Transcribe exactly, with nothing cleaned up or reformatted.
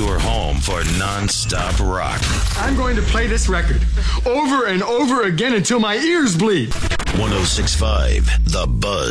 Your home for non-stop rock. I'm going to play this record over and over again until my ears bleed. one oh six point five The Buzz.